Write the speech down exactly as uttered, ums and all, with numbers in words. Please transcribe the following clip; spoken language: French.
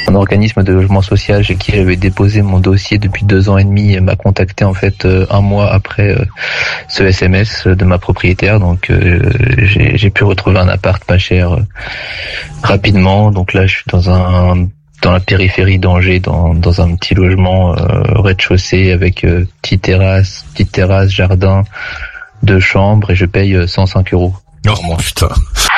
Un organisme de logement social chez qui j'avais déposé mon dossier depuis deux ans et demi m'a contacté en fait euh, un mois après euh, ce S M S de ma propriétaire. Donc euh, j'ai, j'ai pu retrouver un appart pas cher euh, rapidement. Donc là je suis dans un dans la périphérie d'Angers, dans dans un petit logement euh, rez-de-chaussée avec euh, petite terrasse, petite terrasse, jardin, deux chambres et je paye cent cinq euros. Oh putain.